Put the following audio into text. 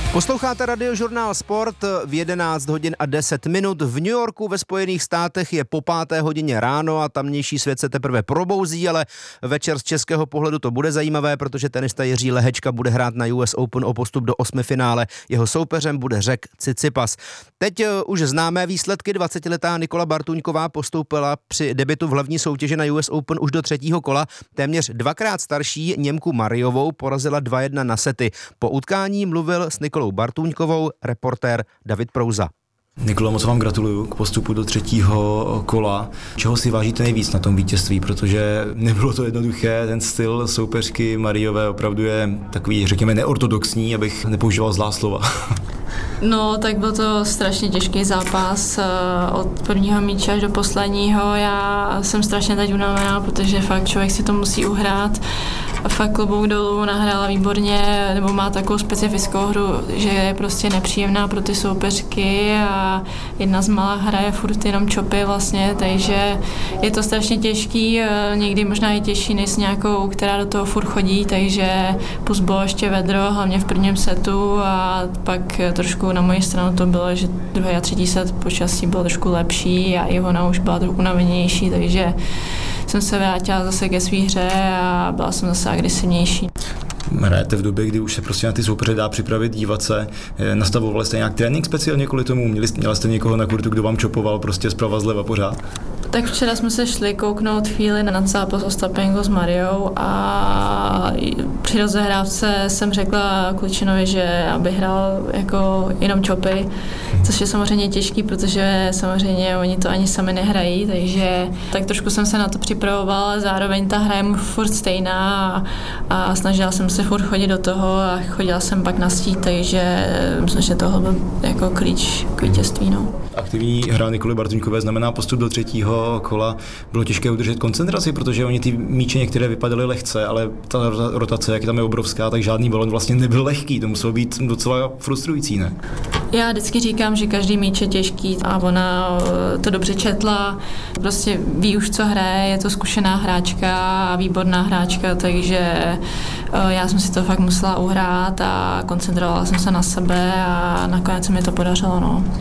Posloucháte Radiožurnál Sport v 11 hodin a 10 minut. V New Yorku ve Spojených státech je po 5. hodině ráno a tamnější svět se teprve probouzí, ale večer z českého pohledu to bude zajímavé, protože tenista Jiří Lehečka bude hrát na US Open o postup do 8finále. Jeho soupeřem bude Řek Tsitsipas. Teď už známé výsledky. 20letá Nikola Bartuňková postoupila při debutu v hlavní soutěži na US Open už do 3. kola. Téměř dvakrát starší Němku Mariovou porazila 2-1 na sety. Po utkání mluvil s Nikolou Bartuňkovou reportér David Prouza. Nikolo, moc vám gratuluju k postupu do 3. kola. Čeho si vážíte nejvíc na tom vítězství, protože nebylo to jednoduché, ten styl soupeřky Mariové opravdu je takový, řekněme, neortodoxní, abych nepoužíval zlá slova. No, tak byl to strašně těžký zápas od prvního míče až do posledního. Já jsem strašně teď unavená, protože fakt člověk si to musí uhrát. Fakt klobouk dolů, nahrála výborně, nebo má takovou specifickou hru, že je prostě nepříjemná pro ty soupeřky a jedna z malá hraje furt jenom čopy vlastně, takže je to strašně těžký, někdy možná i těžší než s nějakou, která do toho furt chodí, takže plus bylo ještě vedro, hlavně v prvním setu a pak trošku na moji stranu to bylo, že 2. a 3. set počasí bylo trošku lepší a i ona už byla trochu unavenější, takže jsem se vrátila zase ke svý hře a byla jsem zase agresivnější. Hrajete v době, kdy už se prostě na ty soupeře dá připravit, dívat se. Nastavovali jste nějak trénink speciálně kvůli tomu? Měla jste někoho na kurtu, kdo vám čopoval prostě zprava zleva pořád? Tak včera jsme se šli kouknout chvíli na zápas Ostapenko s Mariou a při rozehrávce jsem řekla Klučinovi, že aby hrál jako jenom čopy, což je samozřejmě těžký, protože samozřejmě oni to ani sami nehrají, takže tak trošku jsem se na to připravovala, zároveň ta hra je mu furt stejná a snažila jsem se furt chodit do toho a chodila jsem pak na stít, takže myslím, že tohle byl jako klíč k vítězství. No. Aktivní hra Nikoly Bartuňkové znamená postup do 3. kola. Bylo těžké udržet koncentraci, protože oni ty míče některé vypadaly lehce, ale ta rotace, jak tam je obrovská, tak žádný balon vlastně nebyl lehký. To muselo být docela frustrující, ne? Já vždycky říkám, že každý míč je těžký a ona to dobře četla, prostě ví už, co hraje, je to zkušená hráčka a výborná hráčka, takže já jsem si to fakt musela uhrát a koncentrovala jsem se na sebe a nakonec se mi to podařilo. No.